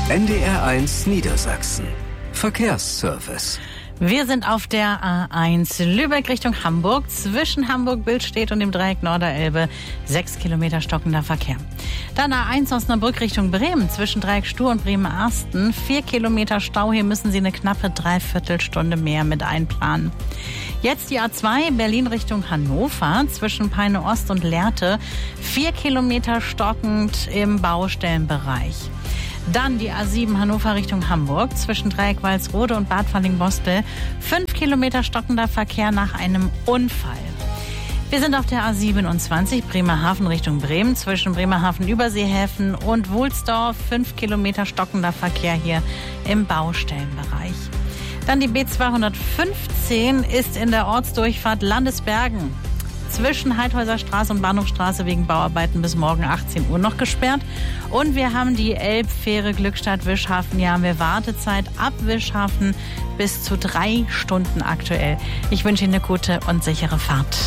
NDR1 Niedersachsen. Verkehrsservice. Wir sind auf der A1 Lübeck Richtung Hamburg. Zwischen Hamburg-Billstedt und dem Dreieck Norderelbe 6 Kilometer stockender Verkehr. Dann A1 Osnabrück Richtung Bremen. Zwischen Dreieck Stur und Bremen-Arsten 4 Kilometer Stau. Hier müssen Sie eine knappe Dreiviertelstunde mehr mit einplanen. Jetzt die A2 Berlin Richtung Hannover. Zwischen Peine Ost und Lehrte 4 Kilometer stockend im Baustellenbereich. Dann die A7 Hannover Richtung Hamburg. Zwischen Dreieck Walsrode und Bad Falling-Bostel 5 Kilometer stockender Verkehr nach einem Unfall. Wir sind auf der A27 Bremerhaven Richtung Bremen. Zwischen Bremerhaven Überseehäfen und Wohlsdorf 5 Kilometer stockender Verkehr hier im Baustellenbereich. Dann die B215 ist in der Ortsdurchfahrt Landesbergen zwischen Heidhäuser Straße und Bahnhofstraße wegen Bauarbeiten bis morgen 18 Uhr noch gesperrt. Und wir haben die Elbfähre Glückstadt-Wischhafen. Hier haben wir Wartezeit ab Wischhafen bis zu 3 Stunden aktuell. Ich wünsche Ihnen eine gute und sichere Fahrt.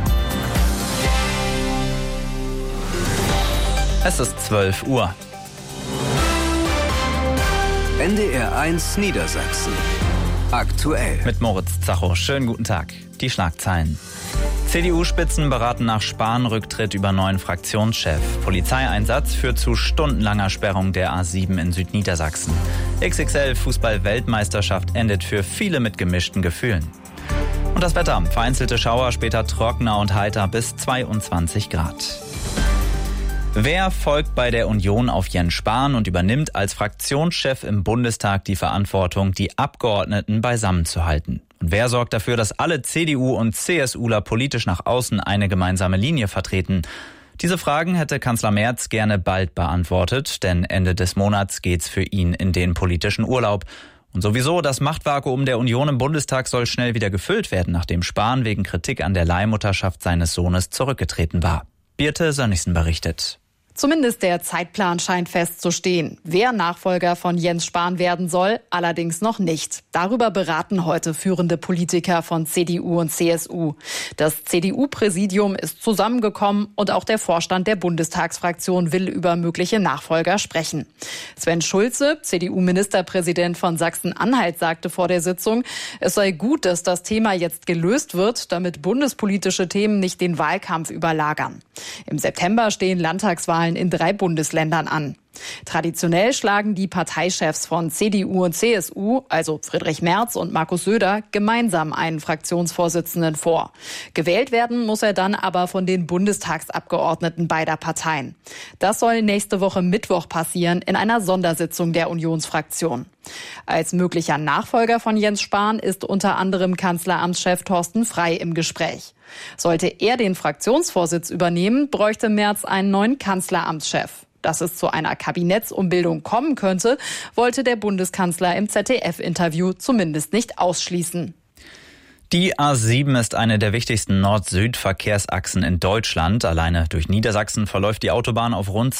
Es ist 12 Uhr. NDR1 Niedersachsen. Aktuell. Mit Moritz Zacho. Schönen guten Tag. Die Schlagzeilen. CDU-Spitzen beraten nach Spahn-Rücktritt über neuen Fraktionschef. Polizeieinsatz führt zu stundenlanger Sperrung der A7 in Südniedersachsen. XXL-Fußball-Weltmeisterschaft endet für viele mit gemischten Gefühlen. Und das Wetter. Vereinzelte Schauer, später trockener und heiter bis 22 Grad. Wer folgt bei der Union auf Jens Spahn und übernimmt als Fraktionschef im Bundestag die Verantwortung, die Abgeordneten beisammenzuhalten? Und wer sorgt dafür, dass alle CDU- und CSUler politisch nach außen eine gemeinsame Linie vertreten? Diese Fragen hätte Kanzler Merz gerne bald beantwortet, denn Ende des Monats geht's für ihn in den politischen Urlaub. Und sowieso, das Machtvakuum der Union im Bundestag soll schnell wieder gefüllt werden, nachdem Spahn wegen Kritik an der Leihmutterschaft seines Sohnes zurückgetreten war. Birte Sönnigsen berichtet. Zumindest der Zeitplan scheint festzustehen. Wer Nachfolger von Jens Spahn werden soll, allerdings noch nicht. Darüber beraten heute führende Politiker von CDU und CSU. Das CDU-Präsidium ist zusammengekommen und auch der Vorstand der Bundestagsfraktion will über mögliche Nachfolger sprechen. Sven Schulze, CDU-Ministerpräsident von Sachsen-Anhalt, sagte vor der Sitzung, es sei gut, dass das Thema jetzt gelöst wird, damit bundespolitische Themen nicht den Wahlkampf überlagern. Im September stehen Landtagswahlen in 3 Bundesländern an. Traditionell schlagen die Parteichefs von CDU und CSU, also Friedrich Merz und Markus Söder, gemeinsam einen Fraktionsvorsitzenden vor. Gewählt werden muss er dann aber von den Bundestagsabgeordneten beider Parteien. Das soll nächste Woche Mittwoch passieren in einer Sondersitzung der Unionsfraktion. Als möglicher Nachfolger von Jens Spahn ist unter anderem Kanzleramtschef Thorsten Frey im Gespräch. Sollte er den Fraktionsvorsitz übernehmen, bräuchte Merz einen neuen Kanzleramtschef. Dass es zu einer Kabinettsumbildung kommen könnte, wollte der Bundeskanzler im ZDF-Interview zumindest nicht ausschließen. Die A7 ist eine der wichtigsten Nord-Süd-Verkehrsachsen in Deutschland. Alleine durch Niedersachsen verläuft die Autobahn auf rund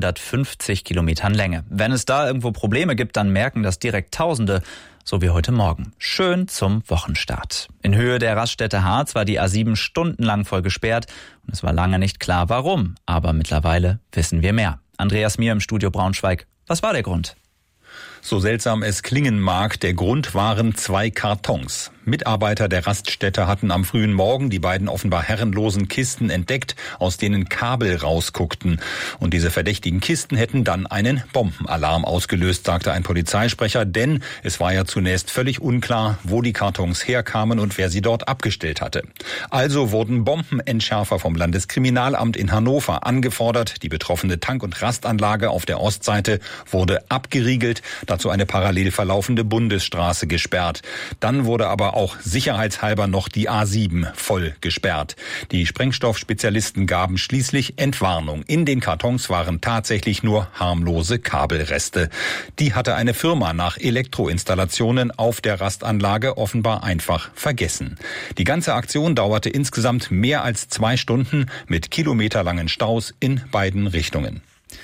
250 Kilometern Länge. Wenn es da irgendwo Probleme gibt, dann merken das direkt Tausende, so wie heute Morgen. Schön zum Wochenstart. In Höhe der Raststätte Harz war die A7 stundenlang voll gesperrt und es war lange nicht klar, warum. Aber mittlerweile wissen wir mehr. Andreas Mier im Studio Braunschweig. Was war der Grund? So seltsam es klingen mag, der Grund waren 2 Kartons. Mitarbeiter der Raststätte hatten am frühen Morgen die beiden offenbar herrenlosen Kisten entdeckt, aus denen Kabel rausguckten. Und diese verdächtigen Kisten hätten dann einen Bombenalarm ausgelöst, sagte ein Polizeisprecher, denn es war ja zunächst völlig unklar, wo die Kartons herkamen und wer sie dort abgestellt hatte. Also wurden Bombenentschärfer vom Landeskriminalamt in Hannover angefordert. Die betroffene Tank- und Rastanlage auf der Ostseite wurde abgeriegelt, dazu eine parallel verlaufende Bundesstraße gesperrt. Dann wurde aber auch sicherheitshalber noch die A7 voll gesperrt. Die Sprengstoffspezialisten gaben schließlich Entwarnung. In den Kartons waren tatsächlich nur harmlose Kabelreste. Die hatte eine Firma nach Elektroinstallationen auf der Rastanlage offenbar einfach vergessen. Die ganze Aktion dauerte insgesamt mehr als 2 Stunden mit kilometerlangen Staus in beiden Richtungen.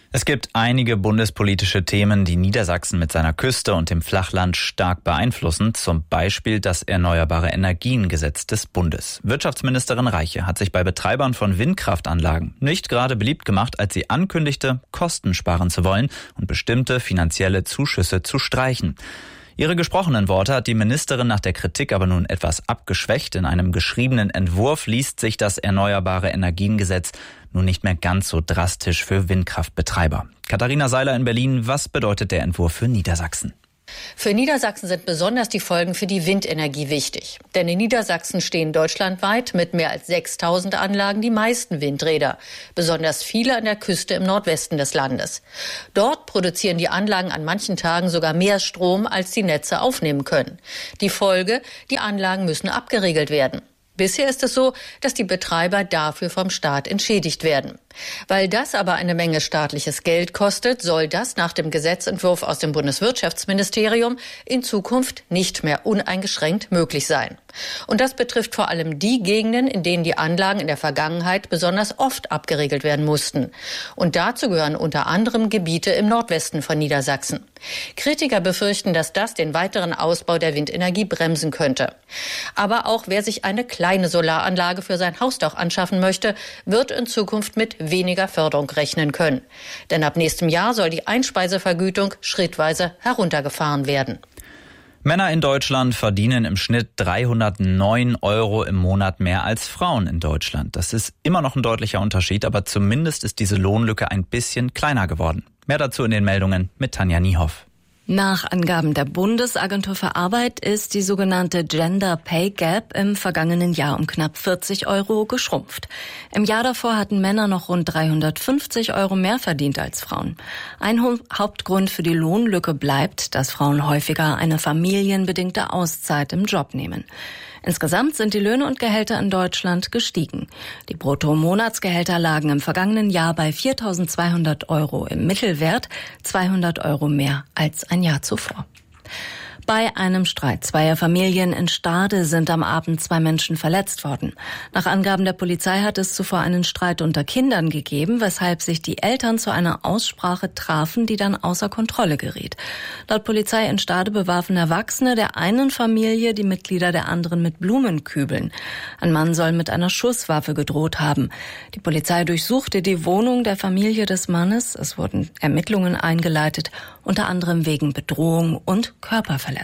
Es gibt einige bundespolitische Themen, die Niedersachsen mit seiner Küste und dem Flachland stark beeinflussen. Zum Beispiel das Erneuerbare Energiengesetz des Bundes. Wirtschaftsministerin Reiche hat sich bei Betreibern von Windkraftanlagen nicht gerade beliebt gemacht, als sie ankündigte, Kosten sparen zu wollen und bestimmte finanzielle Zuschüsse zu streichen. Ihre gesprochenen Worte hat die Ministerin nach der Kritik aber nun etwas abgeschwächt. In einem geschriebenen Entwurf liest sich das Erneuerbare Energiengesetz nun nicht mehr ganz so drastisch für Windkraftbetreiber. Katharina Seiler in Berlin, was bedeutet der Entwurf für Niedersachsen? Für Niedersachsen sind besonders die Folgen für die Windenergie wichtig. Denn in Niedersachsen stehen deutschlandweit mit mehr als 6.000 Anlagen die meisten Windräder. Besonders viele an der Küste im Nordwesten des Landes. Dort produzieren die Anlagen an manchen Tagen sogar mehr Strom, als die Netze aufnehmen können. Die Folge: die Anlagen müssen abgeregelt werden. Bisher ist es so, dass die Betreiber dafür vom Staat entschädigt werden. Weil das aber eine Menge staatliches Geld kostet, soll das nach dem Gesetzentwurf aus dem Bundeswirtschaftsministerium in Zukunft nicht mehr uneingeschränkt möglich sein. Und das betrifft vor allem die Gegenden, in denen die Anlagen in der Vergangenheit besonders oft abgeregelt werden mussten. Und dazu gehören unter anderem Gebiete im Nordwesten von Niedersachsen. Kritiker befürchten, dass das den weiteren Ausbau der Windenergie bremsen könnte. Aber auch wer sich eine kleine Solaranlage für sein Hausdach anschaffen möchte, wird in Zukunft mit weniger Förderung rechnen können. Denn ab nächstem Jahr soll die Einspeisevergütung schrittweise heruntergefahren werden. Männer in Deutschland verdienen im Schnitt 309 € im Monat mehr als Frauen in Deutschland. Das ist immer noch ein deutlicher Unterschied, aber zumindest ist diese Lohnlücke ein bisschen kleiner geworden. Mehr dazu in den Meldungen mit Tanja Niehoff. Nach Angaben der Bundesagentur für Arbeit ist die sogenannte Gender Pay Gap im vergangenen Jahr um knapp 40 € geschrumpft. Im Jahr davor hatten Männer noch rund 350 € mehr verdient als Frauen. Ein Hauptgrund für die Lohnlücke bleibt, dass Frauen häufiger eine familienbedingte Auszeit im Job nehmen. Insgesamt sind die Löhne und Gehälter in Deutschland gestiegen. Die Bruttomonatsgehälter lagen im vergangenen Jahr bei 4.200 € im Mittelwert, 200 € mehr als ein Jahr zuvor. Bei einem Streit zweier Familien in Stade sind am Abend 2 Menschen verletzt worden. Nach Angaben der Polizei hat es zuvor einen Streit unter Kindern gegeben, weshalb sich die Eltern zu einer Aussprache trafen, die dann außer Kontrolle geriet. Laut Polizei in Stade bewarfen Erwachsene der einen Familie die Mitglieder der anderen mit Blumenkübeln. Ein Mann soll mit einer Schusswaffe gedroht haben. Die Polizei durchsuchte die Wohnung der Familie des Mannes. Es wurden Ermittlungen eingeleitet, unter anderem wegen Bedrohung und Körperverletzung.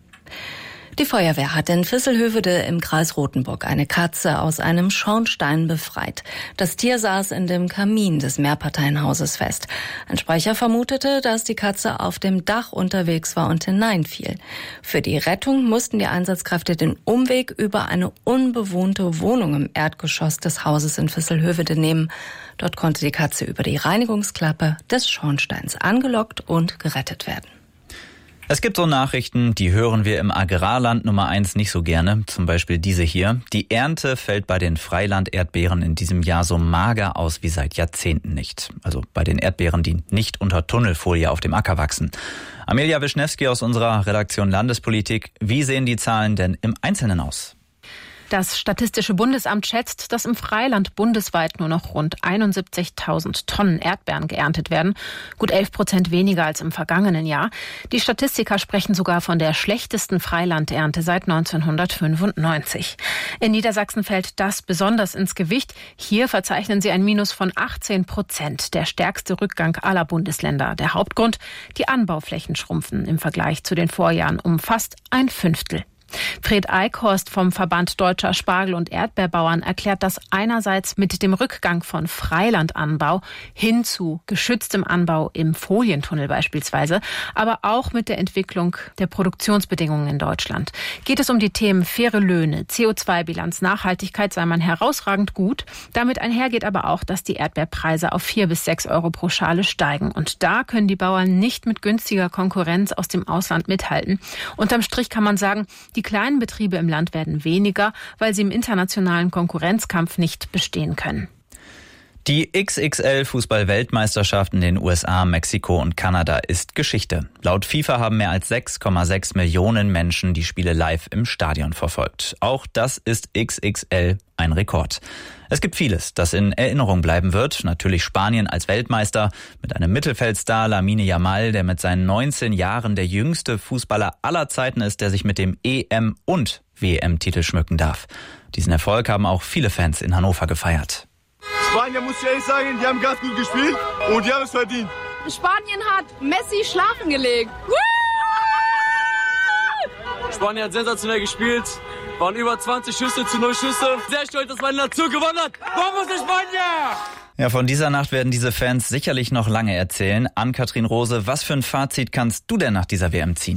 Die Feuerwehr hat in Visselhövede im Kreis Rothenburg eine Katze aus einem Schornstein befreit. Das Tier saß in dem Kamin des Mehrparteienhauses fest. Ein Sprecher vermutete, dass die Katze auf dem Dach unterwegs war und hineinfiel. Für die Rettung mussten die Einsatzkräfte den Umweg über eine unbewohnte Wohnung im Erdgeschoss des Hauses in Visselhövede nehmen. Dort konnte die Katze über die Reinigungsklappe des Schornsteins angelockt und gerettet werden. Es gibt so Nachrichten, die hören wir im Agrarland Nummer 1 nicht so gerne. Zum Beispiel diese hier. Die Ernte fällt bei den Freiland-Erdbeeren in diesem Jahr so mager aus wie seit Jahrzehnten nicht. Also bei den Erdbeeren, die nicht unter Tunnelfolie auf dem Acker wachsen. Amelia Wischnewski aus unserer Redaktion Landespolitik. Wie sehen die Zahlen denn im Einzelnen aus? Das Statistische Bundesamt schätzt, dass im Freiland bundesweit nur noch rund 71.000 Tonnen Erdbeeren geerntet werden. Gut 11% weniger als im vergangenen Jahr. Die Statistiker sprechen sogar von der schlechtesten Freilandernte seit 1995. In Niedersachsen fällt das besonders ins Gewicht. Hier verzeichnen sie ein Minus von 18%, der stärkste Rückgang aller Bundesländer. Der Hauptgrund: die Anbauflächen schrumpfen im Vergleich zu den Vorjahren um fast 1/5. Fred Eichhorst vom Verband Deutscher Spargel- und Erdbeerbauern erklärt das einerseits mit dem Rückgang von Freilandanbau hin zu geschütztem Anbau im Folientunnel beispielsweise, aber auch mit der Entwicklung der Produktionsbedingungen in Deutschland. Geht es um die Themen faire Löhne, CO2-Bilanz, Nachhaltigkeit, sei man herausragend gut. Damit einhergeht aber auch, dass die Erdbeerpreise auf 4 bis 6 € pro Schale steigen. Und da können die Bauern nicht mit günstiger Konkurrenz aus dem Ausland mithalten. Unterm Strich kann man sagen, die kleinen Betriebe im Land werden weniger, weil sie im internationalen Konkurrenzkampf nicht bestehen können. Die XXL-Fußball-Weltmeisterschaft in den USA, Mexiko und Kanada ist Geschichte. Laut FIFA haben mehr als 6,6 Millionen Menschen die Spiele live im Stadion verfolgt. Auch das ist XXL ein Rekord. Es gibt vieles, das in Erinnerung bleiben wird. Natürlich Spanien als Weltmeister mit einem Mittelfeldstar Lamine Yamal, der mit seinen 19 Jahren der jüngste Fußballer aller Zeiten ist, der sich mit dem EM- und WM-Titel schmücken darf. Diesen Erfolg haben auch viele Fans in Hannover gefeiert. Spanien, muss ich ehrlich sagen, die haben ganz gut gespielt und die haben es verdient. Spanien hat Messi schlafen gelegt. Spanien hat sensationell gespielt, waren über 20 Schüsse zu 0 Schüsse. Sehr stolz, dass meine Nation gewonnen hat. Vamos España! Ja, von dieser Nacht werden diese Fans sicherlich noch lange erzählen. Ann-Kathrin Rose, was für ein Fazit kannst du denn nach dieser WM ziehen?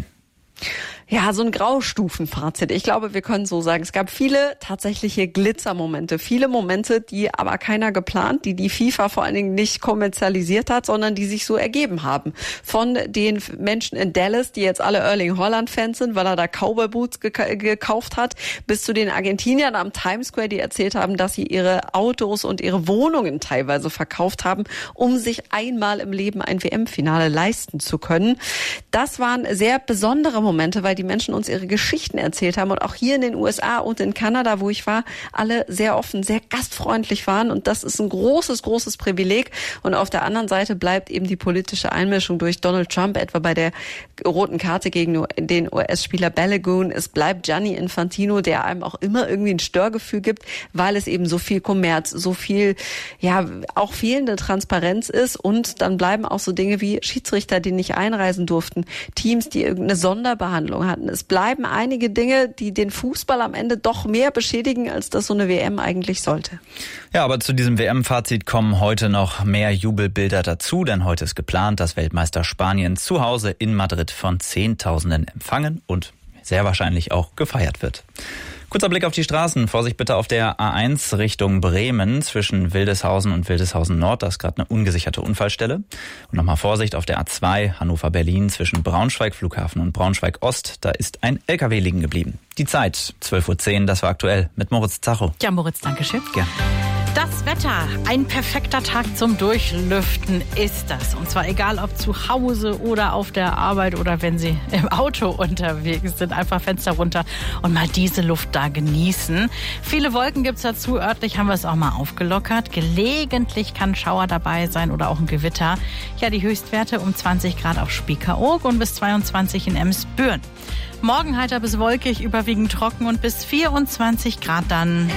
Ja, so ein Graustufenfazit. Ich glaube, wir können so sagen, es gab viele tatsächliche Glitzermomente, viele Momente, die aber keiner geplant, die FIFA vor allen Dingen nicht kommerzialisiert hat, sondern die sich so ergeben haben. Von den Menschen in Dallas, die jetzt alle Erling Haaland-Fans sind, weil er da Cowboy Boots gekauft hat, bis zu den Argentiniern am Times Square, die erzählt haben, dass sie ihre Autos und ihre Wohnungen teilweise verkauft haben, um sich einmal im Leben ein WM-Finale leisten zu können. Das waren sehr besondere Momente, weil die Menschen uns ihre Geschichten erzählt haben und auch hier in den USA und in Kanada, wo ich war, alle sehr offen, sehr gastfreundlich waren und das ist ein großes, großes Privileg. Und auf der anderen Seite bleibt eben die politische Einmischung durch Donald Trump, etwa bei der roten Karte gegen den US-Spieler Balogun. Es bleibt Gianni Infantino, der einem auch immer irgendwie ein Störgefühl gibt, weil es eben so viel Kommerz, so viel, ja, auch fehlende Transparenz ist und dann bleiben auch so Dinge wie Schiedsrichter, die nicht einreisen durften, Teams, die irgendeine Sonderbehandlung hatten. Es bleiben einige Dinge, die den Fußball am Ende doch mehr beschädigen, als das so eine WM eigentlich sollte. Ja, aber zu diesem WM-Fazit kommen heute noch mehr Jubelbilder dazu, denn heute ist geplant, dass Weltmeister Spanien zu Hause in Madrid von Zehntausenden empfangen und sehr wahrscheinlich auch gefeiert wird. Kurzer Blick auf die Straßen. Vorsicht bitte auf der A1 Richtung Bremen zwischen Wildeshausen und Wildeshausen Nord. Da ist gerade eine ungesicherte Unfallstelle. Und nochmal Vorsicht auf der A2 Hannover-Berlin zwischen Braunschweig Flughafen und Braunschweig Ost. Da ist ein LKW liegen geblieben. Die Zeit 12:10 Uhr, das war aktuell mit Moritz Zacho. Ja, Moritz, danke schön. Gerne. Das Wetter, ein perfekter Tag zum Durchlüften ist das. Und zwar egal, ob zu Hause oder auf der Arbeit oder wenn Sie im Auto unterwegs sind. Einfach Fenster runter und mal diese Luft da genießen. Viele Wolken gibt's dazu. Örtlich haben wir es auch mal aufgelockert. Gelegentlich kann Schauer dabei sein oder auch ein Gewitter. Ja, die Höchstwerte um 20 Grad auf Spiekeroog und bis 22 in Emsbüren. Morgen heiter bis wolkig, überwiegend trocken und bis 24 Grad dann.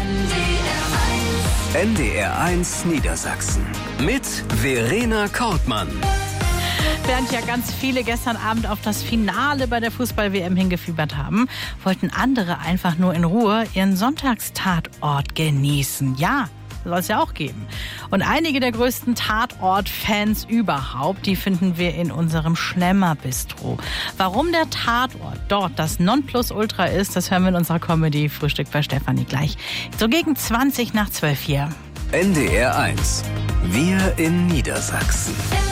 NDR1 Niedersachsen mit Verena Kortmann. Während ja ganz viele gestern Abend auf das Finale bei der Fußball-WM hingefiebert haben, wollten andere einfach nur in Ruhe ihren Sonntagstatort genießen. Ja, soll es ja auch geben. Und einige der größten Tatort-Fans überhaupt, die finden wir in unserem Schlemmer-Bistro. Warum der Tatort dort das Nonplusultra ist, das hören wir in unserer Comedy Frühstück bei Stefanie gleich. So gegen 20 nach 12 hier. NDR1. Wir in Niedersachsen.